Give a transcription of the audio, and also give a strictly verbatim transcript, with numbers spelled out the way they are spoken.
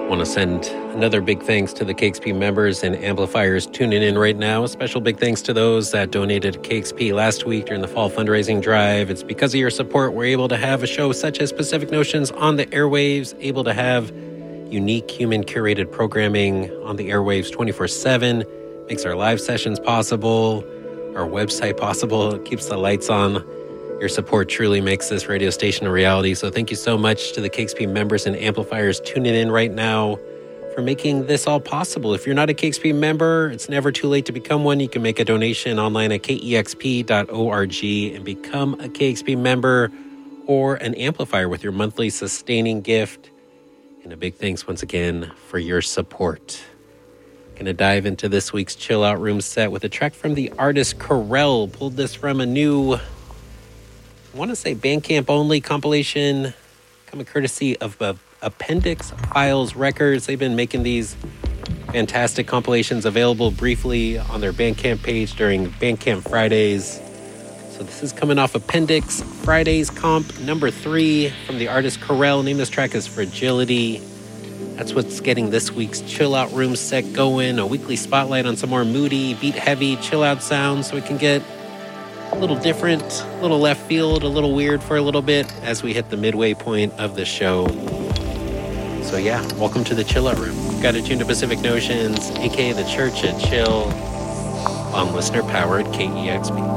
Want to send another big thanks to the K X P members and amplifiers tuning in right now. A special big thanks to those that donated to K X P last week during the fall fundraising drive. It's because of your support we're able to have a show such as Pacific Notions on the airwaves, able to have unique human-curated programming on the airwaves twenty-four seven, makes our live sessions possible, our website possible, it keeps the lights on. Your support truly makes this radio station a reality. So thank you so much to the K X P members and amplifiers tuning in right now for making this all possible. If you're not a K X P member, it's never too late to become one. You can make a donation online at K E X P dot org and become a K X P member or an amplifier with your monthly sustaining gift. And a big thanks once again for your support. Going to dive into this week's Chill Out Room set with a track from the artist Corel. Pulled this from a new, I want to say Bandcamp only compilation, coming courtesy of uh, Appendix Files Records. They've been making these fantastic compilations available briefly on their Bandcamp page during Bandcamp Fridays. So this is coming off Appendix Fridays comp number three from the artist Corel. Name of this track is Fragility. That's what's getting this week's Chill Out Room set going. A weekly spotlight on some more moody, beat-heavy, chill-out sounds so we can get a little different, a little left field, a little weird for a little bit as we hit the midway point of the show. So yeah, welcome to the Chill Out Room. You've got to tune to Pacific Notions, aka the Church at Chill, on listener-powered K E X P.